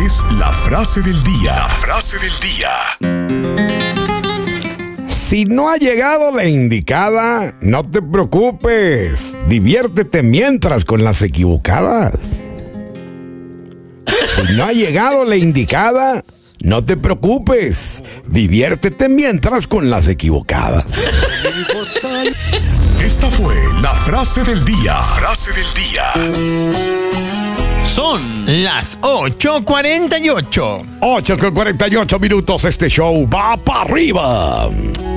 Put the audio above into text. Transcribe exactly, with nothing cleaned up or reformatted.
es la frase del día. La frase del día. Si no ha llegado la indicada, no te preocupes. Diviértete mientras con las equivocadas. Si no ha llegado la indicada, no te preocupes. Diviértete mientras con las equivocadas. Esta fue la frase del día. La frase del día. Son las ocho cuarenta y ocho. ocho con cuarenta y ocho minutos. Este show va para arriba.